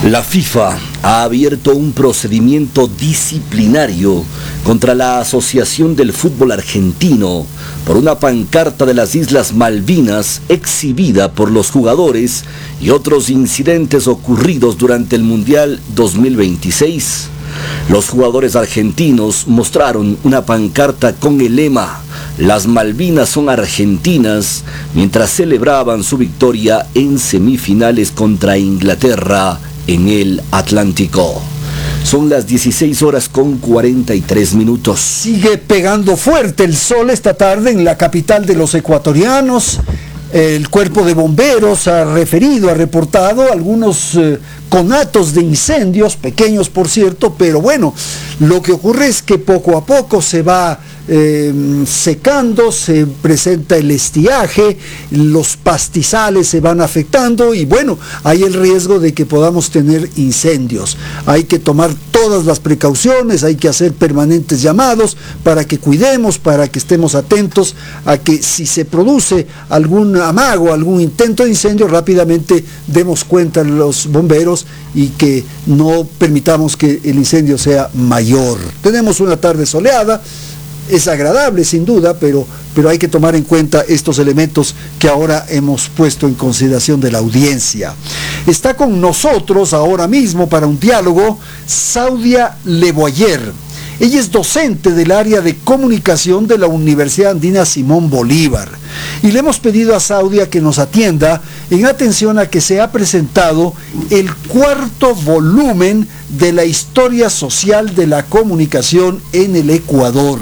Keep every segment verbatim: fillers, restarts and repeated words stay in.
La FIFA ha abierto un procedimiento disciplinario contra la Asociación del Fútbol Argentino por una pancarta de las Islas Malvinas exhibida por los jugadores y otros incidentes ocurridos durante el Mundial dos mil veintiséis. Los jugadores argentinos mostraron una pancarta con el lema "Las Malvinas son argentinas", mientras celebraban su victoria en semifinales contra Inglaterra en el Atlántico. Son las dieciséis horas con cuarenta y tres minutos. Sigue pegando fuerte el sol esta tarde en la capital de los ecuatorianos. El cuerpo de bomberos ha referido, ha reportado algunos eh, conatos de incendios, pequeños por cierto, pero bueno, lo que ocurre es que poco a poco se va eh, secando, se presenta el estiaje, los pastizales se van afectando y bueno, hay el riesgo de que podamos tener incendios. Hay que tomar todas las precauciones, hay que hacer permanentes llamados para que cuidemos, para que estemos atentos a que si se produce algún amago, algún intento de incendio, rápidamente demos cuenta a los bomberos y que no permitamos que el incendio sea mayor. Tenemos una tarde soleada, es agradable sin duda, pero, pero hay que tomar en cuenta estos elementos que ahora hemos puesto en consideración de la audiencia. Está con nosotros ahora mismo para un diálogo Saudia Leboyer. Ella es docente del área de comunicación de la Universidad Andina Simón Bolívar. Y le hemos pedido a Saudia que nos atienda en atención a que se ha presentado el cuarto volumen de la historia social de la comunicación en el Ecuador.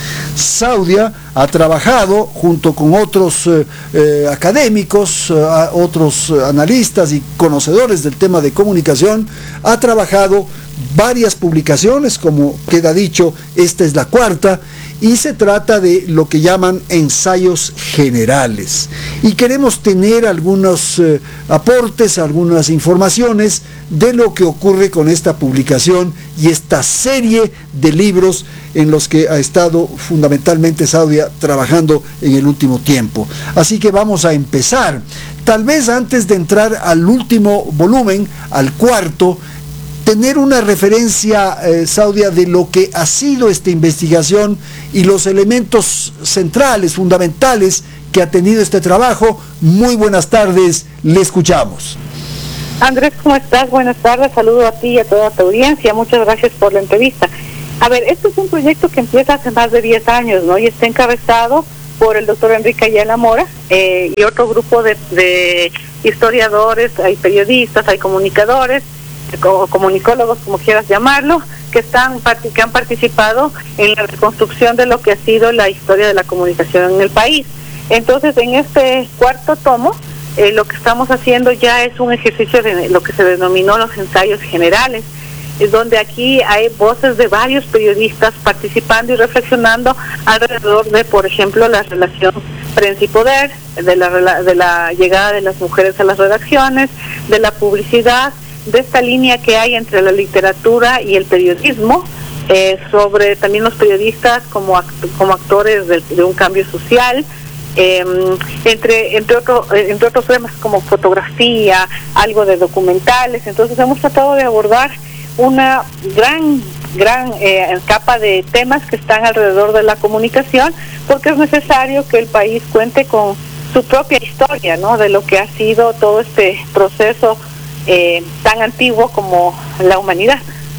Saudia ha trabajado junto con otros eh, eh, académicos, eh, otros analistas y conocedores del tema de comunicación, ha trabajado varias publicaciones, como queda dicho, esta es la cuarta, y se trata de lo que llaman ensayos generales. Y queremos tener algunos eh, aportes, algunas informaciones de lo que ocurre con esta publicación y esta serie de libros en los que ha estado fundamentalmente Saudia trabajando en el último tiempo. Así que vamos a empezar. Tal vez antes de entrar al último volumen, al cuarto, tener una referencia, eh, Saudia, de lo que ha sido esta investigación y los elementos centrales, fundamentales que ha tenido este trabajo. Muy buenas tardes, le escuchamos. Andrés, ¿cómo estás? Buenas tardes, saludo a ti y a toda tu audiencia, muchas gracias por la entrevista. A ver, este es un proyecto que empieza hace más de diez años, ¿no? Y está encabezado por el doctor Enrique Ayala Mora eh, y otro grupo de, de historiadores, hay periodistas, hay comunicadores, o comunicólogos, como quieras llamarlo, que están que han participado en la reconstrucción de lo que ha sido la historia de la comunicación en el país. Entonces, en este cuarto tomo, eh, lo que estamos haciendo ya es un ejercicio de lo que se denominó los ensayos generales, es donde aquí hay voces de varios periodistas participando y reflexionando alrededor de, por ejemplo, la relación prensa y poder, de la, de la llegada de las mujeres a las redacciones, de la publicidad, de esta línea que hay entre la literatura y el periodismo, eh, sobre también los periodistas como act como actores de, de un cambio social, eh, entre entre otro, entre otros temas como fotografía, algo de documentales. Entonces hemos tratado de abordar una gran gran eh, capa de temas que están alrededor de la comunicación, porque es necesario que el país cuente con su propia historia, ¿no?, de lo que ha sido todo este proceso Eh, tan antiguo como la humanidad.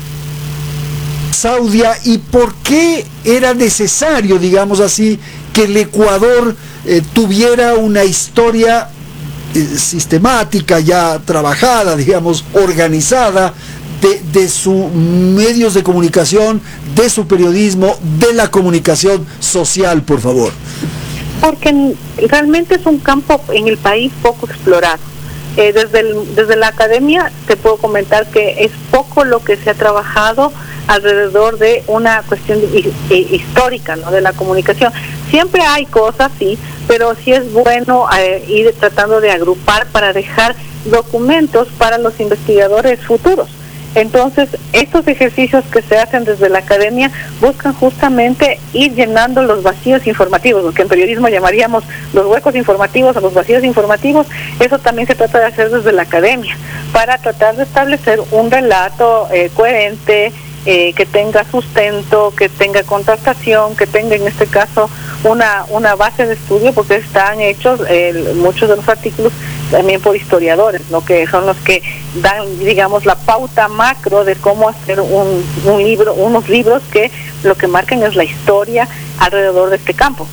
Saudia, ¿y por qué era necesario, digamos así, que el Ecuador eh, tuviera una historia eh, sistemática, ya trabajada, digamos, organizada, de, de sus medios de comunicación, de su periodismo, de la comunicación social, por favor? Porque realmente es un campo en el país poco explorado. Eh, desde, el, desde la academia te puedo comentar que es poco lo que se ha trabajado alrededor de una cuestión de, de, histórica, ¿no?, de la comunicación. Siempre hay cosas, sí, pero sí es bueno eh, ir tratando de agrupar para dejar documentos para los investigadores futuros. Entonces, estos ejercicios que se hacen desde la academia buscan justamente ir llenando los vacíos informativos, lo que en periodismo llamaríamos los huecos informativos o los vacíos informativos. Eso también se trata de hacer desde la academia, para tratar de establecer un relato eh, coherente, eh, que tenga sustento, que tenga contrastación, que tenga en este caso una, una base de estudio, porque están hechos eh, muchos de los artículos también por historiadores, ¿no?, que son los que dan, digamos, la pauta macro de cómo hacer un, un libro, unos libros que lo que marcan es la historia alrededor de este campo.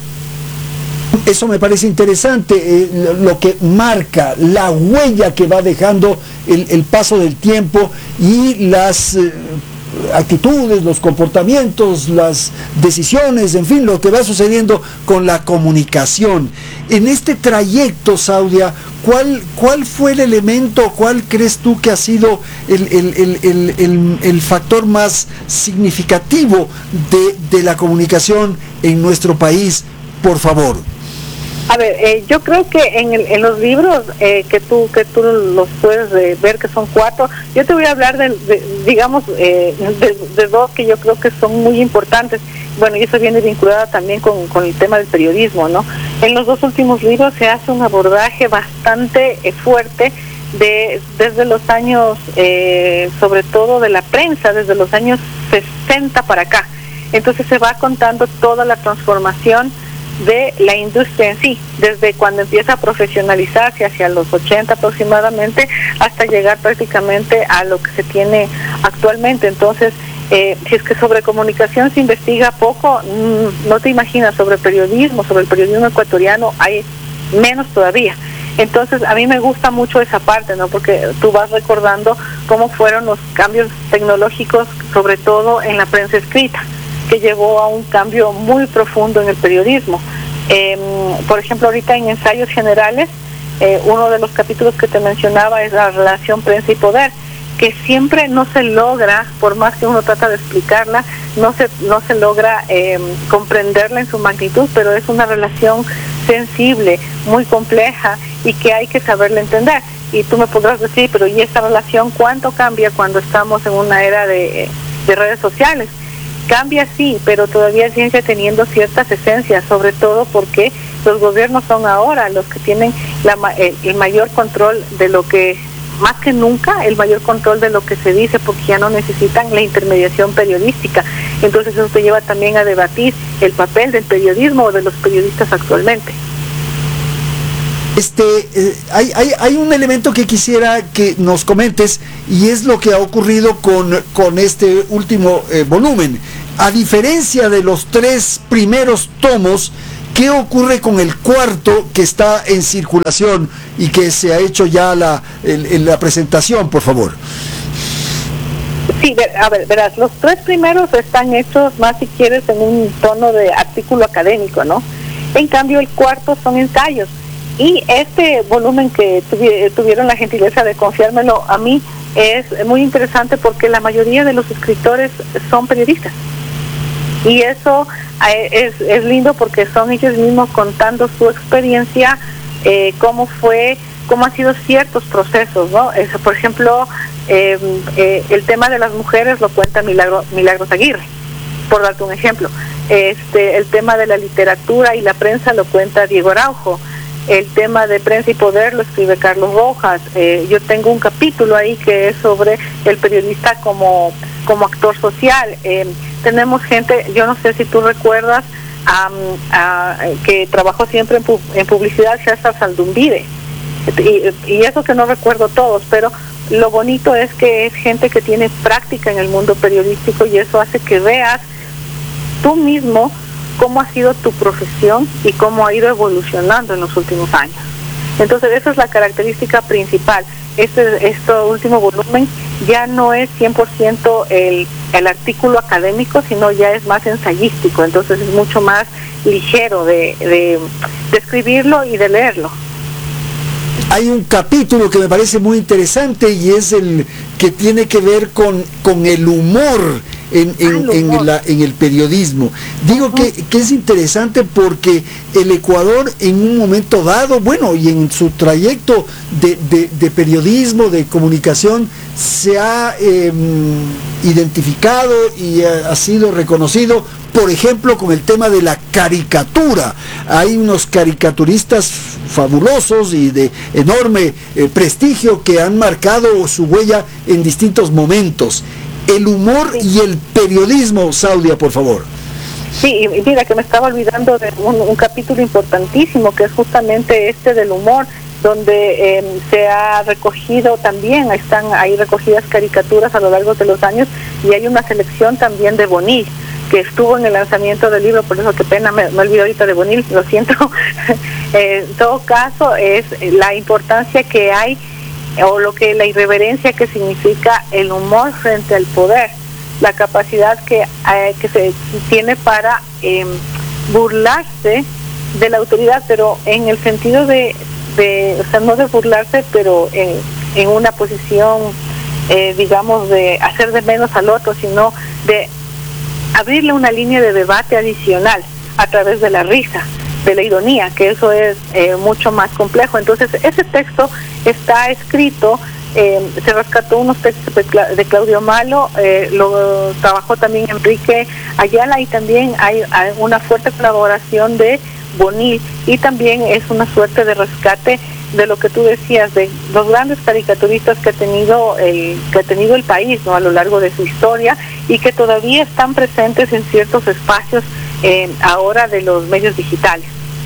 Eso me parece interesante, eh, lo, lo que marca, la huella que va dejando el, el paso del tiempo y las eh, actitudes, los comportamientos, las decisiones, en fin, lo que va sucediendo con la comunicación. En este trayecto, Saudia, ¿cuál, cuál fue el elemento, cuál crees tú que ha sido el, el, el, el, el, el factor más significativo de, de la comunicación en nuestro país? Por favor. A ver, eh, yo creo que en, el, en los libros eh, que tú que tú los puedes eh, ver, que son cuatro, yo te voy a hablar de, de digamos, eh, de, de dos que yo creo que son muy importantes. Bueno, y eso viene vinculada también con, con el tema del periodismo, ¿no? En los dos últimos libros se hace un abordaje bastante eh, fuerte de desde los años, eh, sobre todo de la prensa, desde los años sesenta para acá. Entonces se va contando toda la transformación de la industria en sí, desde cuando empieza a profesionalizarse hacia los ochenta aproximadamente, hasta llegar prácticamente a lo que se tiene actualmente. Entonces, eh, si es que sobre comunicación se investiga poco, mmm, no te imaginas, sobre periodismo, sobre el periodismo ecuatoriano hay menos todavía. Entonces, a mí me gusta mucho esa parte, ¿no?, porque tú vas recordando cómo fueron los cambios tecnológicos, sobre todo en la prensa escrita, que llevó a un cambio muy profundo en el periodismo. Eh, por ejemplo, ahorita en Ensayos Generales, eh, uno de los capítulos que te mencionaba es la relación prensa y poder, que siempre no se logra, por más que uno trata de explicarla, no se, no se logra eh, comprenderla en su magnitud, pero es una relación sensible, muy compleja y que hay que saberla entender. Y tú me podrás decir, pero ¿y esta relación cuánto cambia cuando estamos en una era de, de redes sociales? Cambia sí, pero todavía sigue teniendo ciertas esencias, sobre todo porque los gobiernos son ahora los que tienen la, el, el mayor control de lo que, más que nunca, el mayor control de lo que se dice, porque ya no necesitan la intermediación periodística. Entonces eso te lleva también a debatir el papel del periodismo o de los periodistas actualmente. Este, eh, hay, hay, hay un elemento que quisiera que nos comentes, y es lo que ha ocurrido con, con este último eh, volumen. A diferencia de los tres primeros tomos, ¿qué ocurre con el cuarto que está en circulación y que se ha hecho ya la, el, la presentación, por favor? Sí, a ver, verás, los tres primeros están hechos más, si quieres, en un tono de artículo académico, ¿no? En cambio, el cuarto son ensayos. Y este volumen que tuvi- tuvieron la gentileza de confiármelo a mí es muy interesante, porque la mayoría de los escritores son periodistas. Y eso eh, es, es lindo, porque son ellos mismos contando su experiencia, eh, cómo fue, cómo han sido ciertos procesos, ¿no? Es, por ejemplo, eh, eh, el tema de las mujeres lo cuenta Milagro, Milagros Aguirre, por darte un ejemplo. Este, el tema de la literatura y la prensa lo cuenta Diego Araujo. El tema de prensa y poder lo escribe Carlos Rojas. Eh, yo tengo un capítulo ahí que es sobre el periodista como, como actor social. Eh, tenemos gente, yo no sé si tú recuerdas, um, uh, que trabajó siempre en, pu en publicidad, César Saldumbide. Y, y eso que no recuerdo todos, pero lo bonito es que es gente que tiene práctica en el mundo periodístico, y eso hace que veas tú mismo cómo ha sido tu profesión y cómo ha ido evolucionando en los últimos años. Entonces esa es la característica principal. Este, este último volumen ya no es cien por ciento el, el artículo académico, sino ya es más ensayístico, entonces es mucho más ligero de, de, de escribirlo y de leerlo. Hay un capítulo que me parece muy interesante, y es el que tiene que ver con, con el humor en, en, en, la, en el periodismo. Digo que, que es interesante porque el Ecuador en un momento dado, bueno, y en su trayecto de, de, de periodismo, de comunicación, se ha eh, identificado y ha, ha sido reconocido, por ejemplo, con el tema de la caricatura. Hay unos caricaturistas fabulosos y de enorme eh, prestigio que han marcado su huella en distintos momentos. El humor y el periodismo, Saudia, por favor. Sí, y mira que me estaba olvidando de un, un capítulo importantísimo que es justamente este del humor, donde eh, se ha recogido también, están ahí recogidas caricaturas a lo largo de los años, y hay una selección también de Bonil, que estuvo en el lanzamiento del libro, por eso qué pena, me, me olvidé ahorita de Bonil, lo siento. eh, en todo caso, es la importancia que hay, o lo que la irreverencia que significa el humor frente al poder, la capacidad que, eh, que se tiene para eh, burlarse de la autoridad, pero en el sentido de De, o sea, no de burlarse, pero en, en una posición, eh, digamos, de hacer de menos al otro, sino de abrirle una línea de debate adicional a través de la risa, de la ironía, que eso es eh, mucho más complejo. Entonces, ese texto está escrito, eh, se rescató unos textos de Claudio Malo, eh, lo trabajó también Enrique Ayala, y también hay, hay una fuerte colaboración de Bonil, y también es una suerte de rescate de lo que tú decías, de los grandes caricaturistas que ha tenido el que ha tenido el país, ¿no?, a lo largo de su historia, y que todavía están presentes en ciertos espacios eh, ahora de los medios digitales.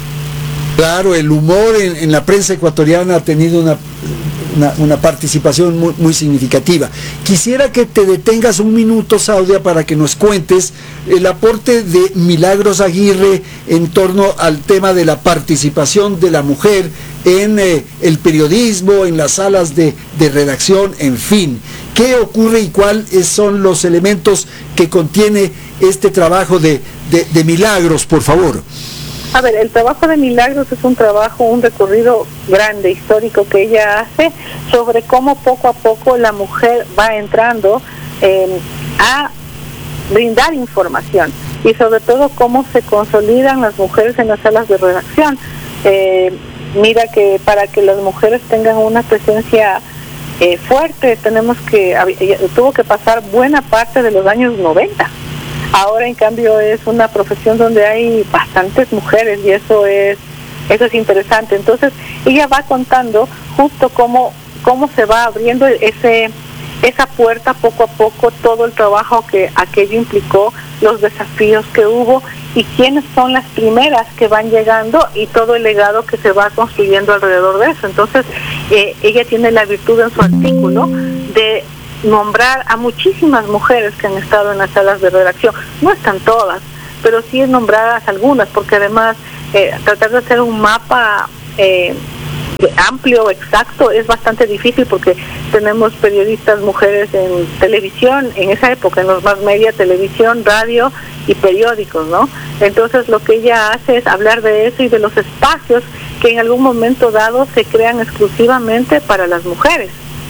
Claro, el humor en, en la prensa ecuatoriana ha tenido una, una, una participación muy, muy significativa. Quisiera que te detengas un minuto, Saudia, para que nos cuentes el aporte de Milagros Aguirre en torno al tema de la participación de la mujer en eh, el periodismo, en las salas de, de redacción, en fin. ¿Qué ocurre y cuáles son los elementos que contiene este trabajo de, de, de Milagros, por favor? A ver, el trabajo de Milagros es un trabajo, un recorrido grande, histórico, que ella hace sobre cómo poco a poco la mujer va entrando eh, a brindar información, y sobre todo cómo se consolidan las mujeres en las salas de redacción. Eh, mira que para que las mujeres tengan una presencia eh, fuerte, tenemos que tuvo que pasar buena parte de los años noventa. Ahora, en cambio, es una profesión donde hay bastantes mujeres, y eso es eso es interesante. Entonces, ella va contando justo cómo cómo se va abriendo ese esa puerta poco a poco, todo el trabajo que aquello implicó, los desafíos que hubo, y quiénes son las primeras que van llegando, y todo el legado que se va construyendo alrededor de eso. Entonces, eh, ella tiene la virtud en su artículo de nombrar a muchísimas mujeres que han estado en las salas de redacción. No están todas, pero sí nombradas algunas, porque además eh, tratar de hacer un mapa eh, amplio, exacto, es bastante difícil, porque tenemos periodistas mujeres en televisión, en esa época, en los más media, televisión, radio y periódicos, ¿no? Entonces, lo que ella hace es hablar de eso y de los espacios que en algún momento dado se crean exclusivamente para las mujeres.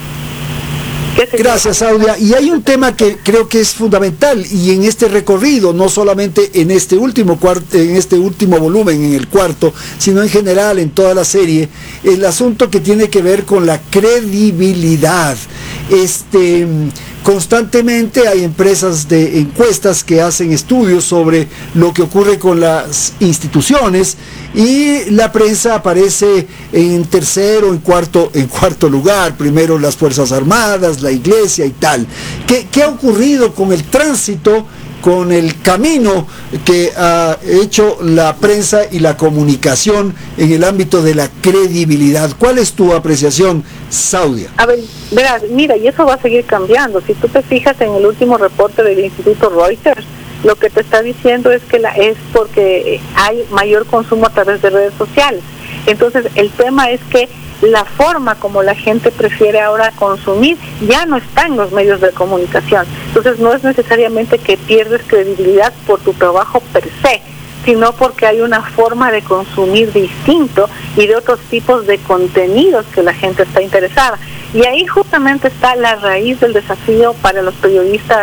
Gracias, Saudia. Y hay un tema que creo que es fundamental, y en este recorrido, no solamente en este último cuarto, en este último volumen, en el cuarto, sino en general en toda la serie, el asunto que tiene que ver con la credibilidad. Este, constantemente hay empresas de encuestas que hacen estudios sobre lo que ocurre con las instituciones, y la prensa aparece en tercero, en cuarto, en cuarto lugar. Primero las Fuerzas Armadas, la Iglesia y tal. ¿Qué, qué ha ocurrido con el tránsito, con el camino que ha hecho la prensa y la comunicación en el ámbito de la credibilidad? ¿Cuál es tu apreciación, Saudia? A ver, verás, mira, y eso va a seguir cambiando. Si tú te fijas en el último reporte del Instituto Reuters, lo que te está diciendo es que la, es porque hay mayor consumo a través de redes sociales. Entonces, el tema es que la forma como la gente prefiere ahora consumir ya no está en los medios de comunicación. Entonces, no es necesariamente que pierdes credibilidad por tu trabajo per se, sino porque hay una forma de consumir distinto y de otros tipos de contenidos que la gente está interesada. Y ahí justamente está la raíz del desafío para los periodistas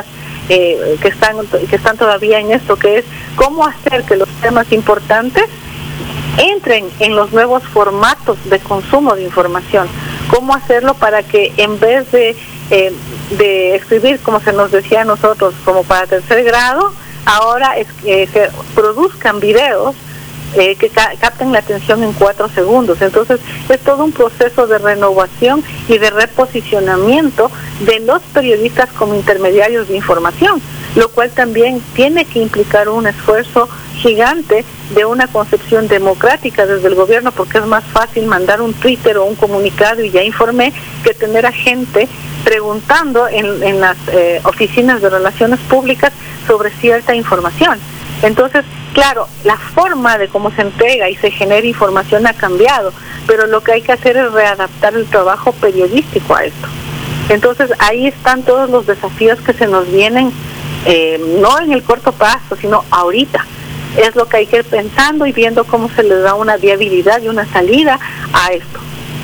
eh, que están que están todavía en esto, que es cómo hacer que los temas importantes entren en los nuevos formatos de consumo de información, cómo hacerlo para que en vez de eh, de escribir, como se nos decía a nosotros, como para tercer grado, ahora es que se produzcan videos eh, que ca capten la atención en cuatro segundos. Entonces es todo un proceso de renovación y de reposicionamiento de los periodistas como intermediarios de información, lo cual también tiene que implicar un esfuerzo gigante de una concepción democrática desde el gobierno, porque es más fácil mandar un Twitter o un comunicado y ya informé, que tener a gente preguntando en, en las eh, oficinas de relaciones públicas sobre cierta información. Entonces, claro, la forma de cómo se entrega y se genera información ha cambiado, pero lo que hay que hacer es readaptar el trabajo periodístico a esto. Entonces, ahí están todos los desafíos que se nos vienen, eh, no en el corto plazo, sino ahorita. Es lo que hay que ir pensando y viendo cómo se le da una viabilidad y una salida a esto.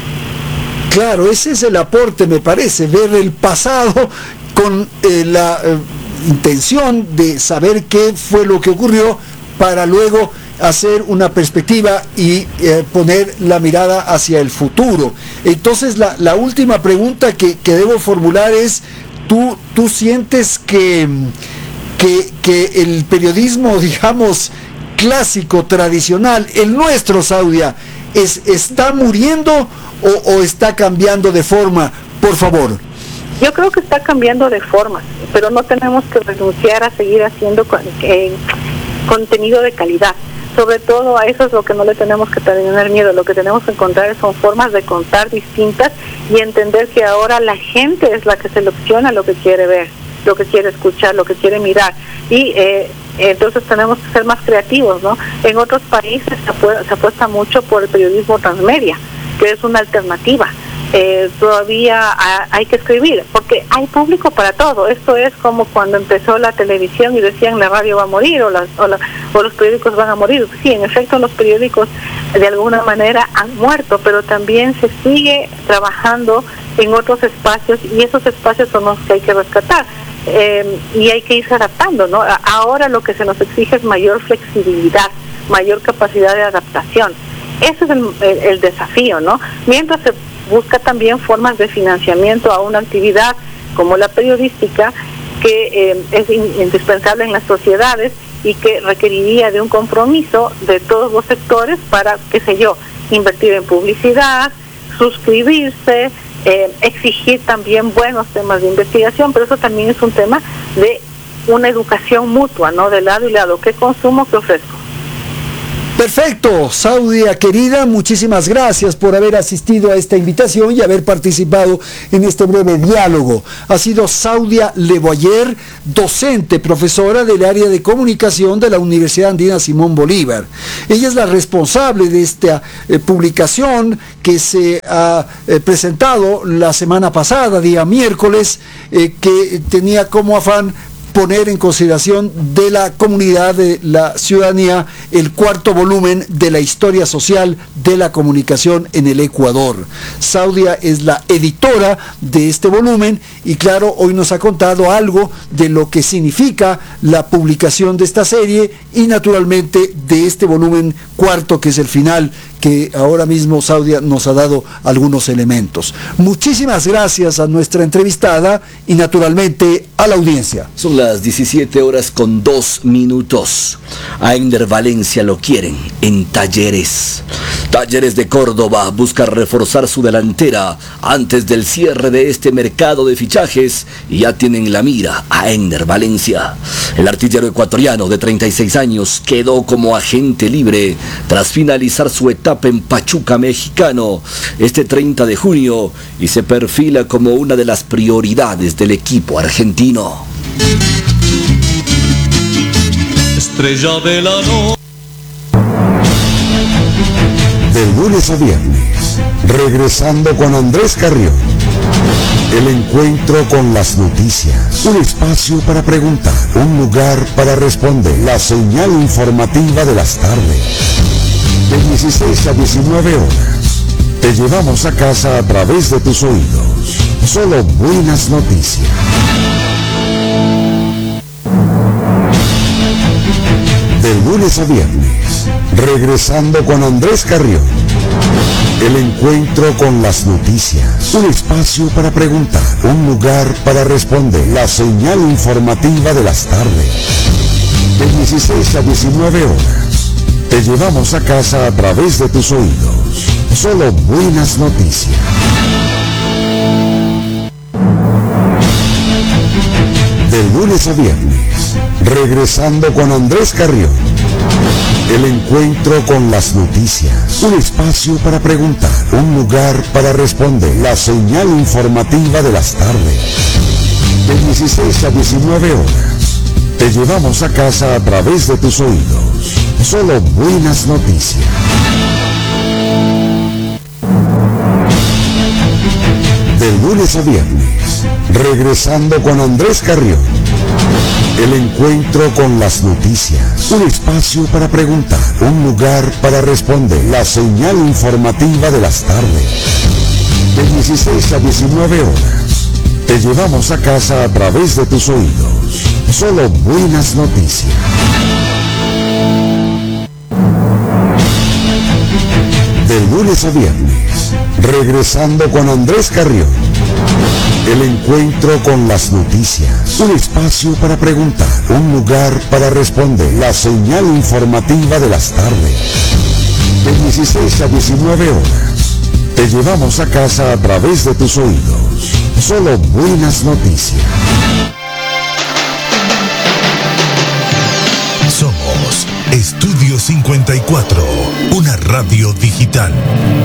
Claro, ese es el aporte, me parece, ver el pasado con eh, la eh, intención de saber qué fue lo que ocurrió para luego hacer una perspectiva y eh, poner la mirada hacia el futuro. Entonces, la, la última pregunta que, que debo formular es, ¿tú, tú sientes que... Que, que el periodismo, digamos, clásico, tradicional, el nuestro, Saudia, es, está muriendo o, o está cambiando de forma? Por favor. Yo creo que está cambiando de forma, pero no tenemos que renunciar a seguir haciendo con, eh, contenido de calidad. Sobre todo a eso es lo que no le tenemos que tener miedo. Lo que tenemos que encontrar son formas de contar distintas y entender que ahora la gente es la que selecciona lo que quiere ver, lo que quiere escuchar, lo que quiere mirar, y eh, entonces tenemos que ser más creativos, ¿no? En otros países se, apu se apuesta mucho por el periodismo transmedia, que es una alternativa. Eh, todavía ha, hay que escribir, porque hay público para todo. Esto es como cuando empezó la televisión y decían la radio va a morir o, las, o, la, o los periódicos van a morir. Sí, en efecto los periódicos de alguna manera han muerto, pero también se sigue trabajando en otros espacios y esos espacios son los que hay que rescatar. Eh, y hay que irse adaptando, ¿no? Ahora lo que se nos exige es mayor flexibilidad, mayor capacidad de adaptación. Ese es el, el, el desafío, ¿no? Mientras se busca también formas de financiamiento a una actividad como la periodística, que eh, es in, indispensable en las sociedades y que requeriría de un compromiso de todos los sectores para, qué sé yo, invertir en publicidad, suscribirse, Eh, exigir también buenos temas de investigación, pero eso también es un tema de una educación mutua, ¿no? De lado y lado, ¿qué consumo, qué ofrezco? Perfecto, Saudia querida, muchísimas gracias por haber asistido a esta invitación y haber participado en este breve diálogo. Ha sido Saudia Leboyer, docente, profesora del área de comunicación de la Universidad Andina Simón Bolívar. Ella es la responsable de esta eh, publicación que se ha eh, presentado la semana pasada, día miércoles, eh, que tenía como afán poner en consideración de la comunidad, de la ciudadanía, el cuarto volumen de la historia social de la comunicación en el Ecuador. Saudia es la editora de este volumen y claro, hoy nos ha contado algo de lo que significa la publicación de esta serie y naturalmente de este volumen cuarto, que es el final, que ahora mismo Saudia nos ha dado algunos elementos. Muchísimas gracias a nuestra entrevistada y naturalmente a la audiencia. Son las diecisiete horas con dos minutos. A Ender Valencia lo quieren en Talleres. Talleres de Córdoba busca reforzar su delantera antes del cierre de este mercado de fichajes y ya tienen la mira a Ender Valencia. El artillero ecuatoriano de treinta y seis años quedó como agente libre tras finalizar su etapa en Pachuca mexicano este treinta de junio y se perfila como una de las prioridades del equipo argentino. Estrella de la noche. De lunes a viernes, regresando con Andrés Carrión. El encuentro con las noticias, un espacio para preguntar, un lugar para responder, la señal informativa de las tardes. De dieciséis a diecinueve horas, te llevamos a casa a través de tus oídos. Solo buenas noticias. De lunes a viernes, regresando con Andrés Carrión. El encuentro con las noticias. Un espacio para preguntar, un lugar para responder. La señal informativa de las tardes. De dieciséis a diecinueve horas. Te llevamos a casa a través de tus oídos. Solo buenas noticias. De lunes a viernes, regresando con Andrés Carrión. El encuentro con las noticias. Un espacio para preguntar, un lugar para responder. La señal informativa de las tardes. De dieciséis a diecinueve horas. Te llevamos a casa a través de tus oídos. Solo buenas noticias. De lunes a viernes, regresando con Andrés Carrión. El encuentro con las noticias. Un espacio para preguntar, un lugar para responder. La señal informativa de las tardes. De dieciséis a diecinueve horas. Te llevamos a casa a través de tus oídos. Solo buenas noticias. De lunes a viernes, regresando con Andrés Carrión. El encuentro con las noticias. Un espacio para preguntar, un lugar para responder. La señal informativa de las tardes. De dieciséis a diecinueve horas. Te llevamos a casa a través de tus oídos. Solo buenas noticias. Somos Estudio cincuenta y cuatro, una radio digital.